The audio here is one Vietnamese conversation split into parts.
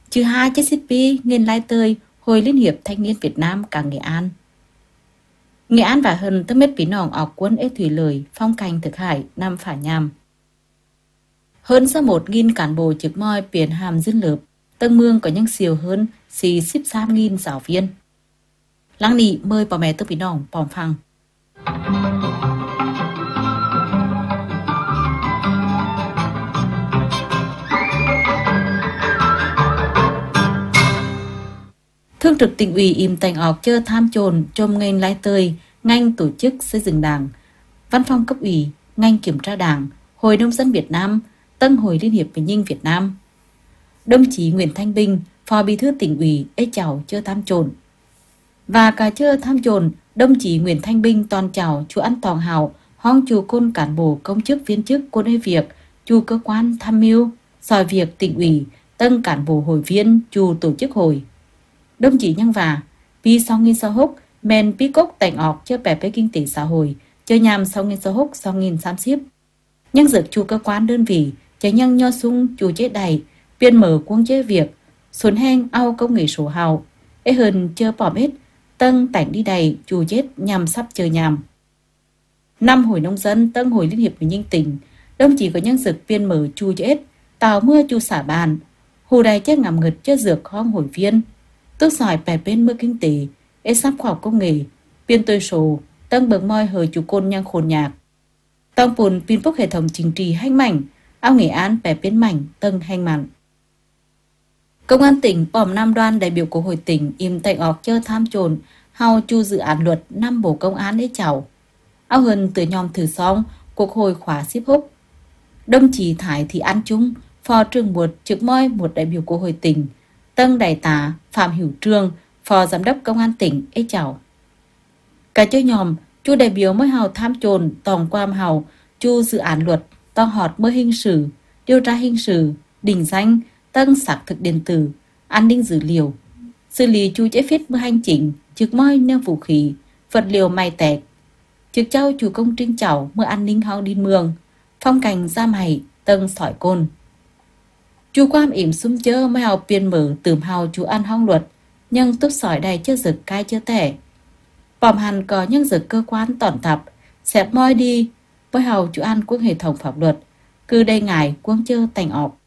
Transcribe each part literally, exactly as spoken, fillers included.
Chứ hai chết xích pi nghiên lai tơi Hội Liên hiệp Thanh niên Việt Nam cả Nghệ An. Nghệ An và Hân tất mết bí nòng ọc quân ế thủy lời phong cảnh thực hải năm phả nhằm. Hơn sau một nghìn cán bộ trực moi biển hàm dân lợp, Tân Mương có những siêu hơn xì xíp sam nghìn giáo viên. Lăng nị mời bà mẹ tức bí nòng bòm phăng. Thương trực tỉnh ủy im tành ọc chơ tham trồn trong ngành lái tơi, ngành tổ chức xây dựng đảng, văn phòng cấp ủy, ngành kiểm tra đảng, Hội Nông dân Việt Nam, Tân Hội Liên hiệp Bình Ninh Việt Nam. Đồng chí Nguyễn Thanh Bình, Phó Bí thư tỉnh ủy, ế chào chơ tham trồn. Và cả chơ tham trồn, đồng chí Nguyễn Thanh Bình toàn chào chú ăn toàn hào, hong chú côn cán bộ công chức viên chức côn ế việc, chú cơ quan tham mưu, soi việc tỉnh ủy, tân cán bộ hội viên, chú tổ chức hội. Đồng chí nhân và pi sau nghìn sau húc men pi cốc tành ọc cho bè bế kinh tế xã hội cho nhằm sau nghìn sau húc sau nghìn xám xíp nhân dược chủ cơ quan đơn vị cho nhân nho sung chủ chế đầy biên mở quân chế việc xuân heng ao công nghệ số hào ế hơn chơ bỏ ít tân tảnh đi đầy chủ chết nhằm sắp chờ nhằm năm Hội Nông dân Tân Hội Liên hiệp Bình Ninh tỉnh đồng chí có nhân dược biên mở chủ chết tàu mưa chủ xả bàn hồ đầy chết ngầm ngực cho dược hong hội viên tức sỏi bè bên mưa kinh tế, ế sắp khoa học công nghệ, biên tơi sổ, tăng bậc moi hời chủ côn nhang khôn nhạc. Tăng bùn pin bốc hệ thống chính trị hành mảnh, ao Nghệ An bè bên mảnh, tân hành mặn. Công an tỉnh bòm năm đoan đại biểu của hội tỉnh im tạnh ọc chơ tham trồn, hào chu dự án luật năm bộ công an ế chào. Ao hơn từ nhóm thử xong, cuộc hội khóa xếp húc. Đồng chí Thái Thị An Trung, phó trưởng một trực moi một đại biểu của hội tỉnh, Tân Đại tá Phạm Hữu Trương, Phó Giám đốc Công an tỉnh, ế chào. Cả chơi nhòm, chú đại biểu mới hào tham trồn, tòng quam hào, chú dự án luật, tòng họt mới hình sự, điều tra hình sự, định danh, tân xác thực điện tử, an ninh dữ liệu, xử lý chú chế phết mưa hành chính, trực moi nêu vũ khí, vật liệu may tẹt, trực trao chủ công trình chảo mưa an ninh hào điên mường, phong cảnh ra mày, tân sỏi côn. Chú quam ỉm xung chơ mới hào biên mở tửm hào chú ăn hong luật, nhưng tốt sỏi đầy chơ dực cai chơ tẻ. Bòm hẳn có những dực cơ quan tỏn tập, xẹp moi đi, mới hào chú ăn quốc hệ thống pháp luật, cứ đây ngài quân chơ tành ọp.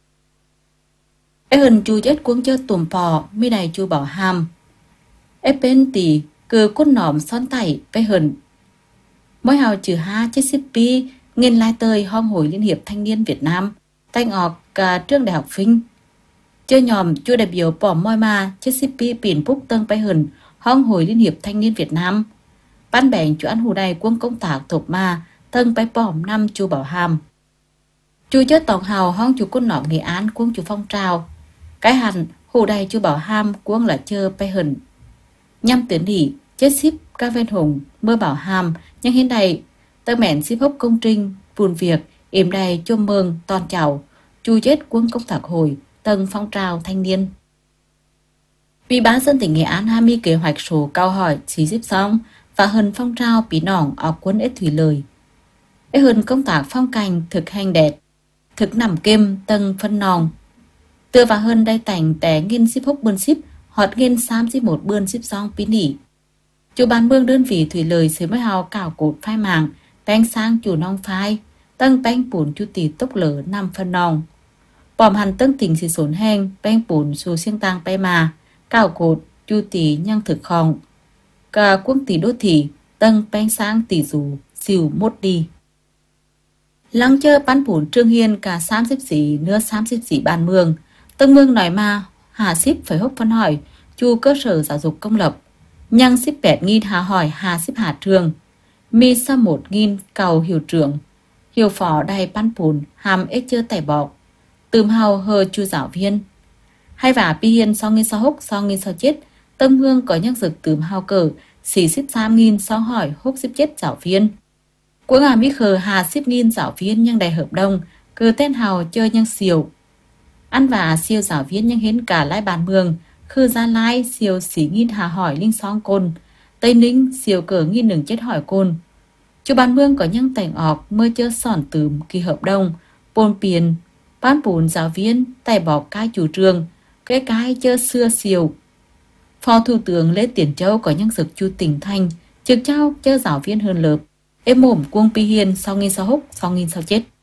Ê hần chú chết quân chơ tùm phò, mi đầy chú bảo hàm. Ê bên tì, cứ cốt nỏm son tẩy, ê hần. Mới hào trừ ha chết xếp pi, nghiên lai tơi hong Hội Liên hiệp Thanh niên Việt Nam, tành ọp cả trường đại học Vinh. Chơi nhòm chú đại biểu bỏ moi ma chết xếp pi biển phúc tân bay hần hong Hội Liên hiệp Thanh niên Việt Nam. Ban bèn chú ăn hù đầy quân công tác thộp ma tân bay bỏm năm chú bảo hàm. Chú chết tòng hào hong chú côn nọm Nghệ An quân chú phong trào. Cái hẳn hù đầy chú bảo hàm quân là chơ bay hần. Nhằm tuyến hỷ chết xếp các ven hùng mơ bảo hàm nhưng hiện đầy tân mẹn xếp hốc công trình vùn việc êm đầy chôm mừng toàn chào. Chú chết quân công tác hội tân phong trào thanh niên. Ủy ban dân tỉnh Nghệ An hai mươi kế hoạch số cao hỏi xí xếp xong và hần phong trào bí nòng ọc quân ế thủy lời. Ế hần công tác phong cảnh thực hành đẹp, thực nằm kim tân phân nòng. Tựa và hơn đây tảnh té nghiên xếp hốc bươn xếp họt nghiên xám xếp một bươn xếp xong bí nỉ. Chủ ban mương đơn vị thủy lời xế mới hào cảo cột phai màng, bánh sang chủ nong phai, tân bánh bùn chú tỷ tốc lở nằm phân nòng. Bòm hẳn tân tỉnh xì sốn heng, bánh bùn xù siêng tăng bay mà, cào cột, chú tỷ nhăng thực khòng. Cả quân tỷ đô thị, tân bánh sáng tỷ dù, xìu mốt đi. Lăng chơ bán bùn trương hiên cả xám xếp xỉ, nưa xám xếp xỉ bàn mương. Tân mương nói mà, hà xếp phải hốc phân hỏi, chú cơ sở giáo dục công lập. Nhăng xếp bẹt nghìn hà hỏi hà xếp hà trường. Mi sa một nghìn cầu hiệu trưởng. Hiệu phó đầy bán bùn, hàm ếch chơ tẩy bọc. Tùm hào hờ chú giáo viên. Hay vả pi hiên sau nghìn sau hốc sau nghìn sau chết, tâm hương có nhắc dực tùm hào cờ, xì xếp xám nghìn sau hỏi hốc xếp chết giáo viên. Của ngà mỹ khờ hà xếp nghìn giáo viên nhưng đầy hợp đồng, cờ tên hào chơi nhưng siêu. Ăn vả siêu giáo viên nhưng hến cả lai bàn mường, khư gia lai siêu xỉ nghìn hà hỏi linh song côn, Tây Ninh siêu cờ nghìn đừng chết hỏi côn. Chú bàn mương có những tảnh ọc mơ chơ sòn tùm kỳ hợp đồng, bồn piền, bán bùn giáo viên, tài bỏ cai chủ trường, cái cái chơ xưa siêu. Phó Thủ tướng Lê Tiến Châu có nhân dực chu tỉnh thành, trực trao chơ giáo viên hơn lớp. Em mồm cuông pi hiền sau nghìn sau húc, sau nghìn sau chết.